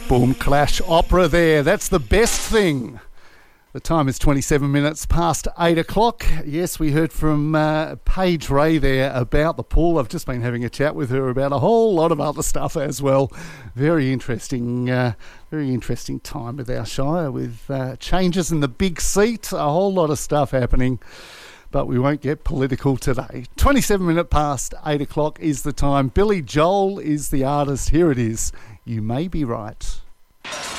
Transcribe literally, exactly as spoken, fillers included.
Boom Clash Opera there. That's the best thing. The time is twenty-seven minutes past eight o'clock. Yes, we heard from uh, Paige Ray there about the pool. I've just been having a chat with her about a whole lot of other stuff as well. Very interesting, uh, very interesting time with our Shire, with uh, changes in the big seat, a whole lot of stuff happening. But we won't get political today. twenty-seven minutes past eight o'clock is the time. Billy Joel is the artist. Here it is. You May Be Right.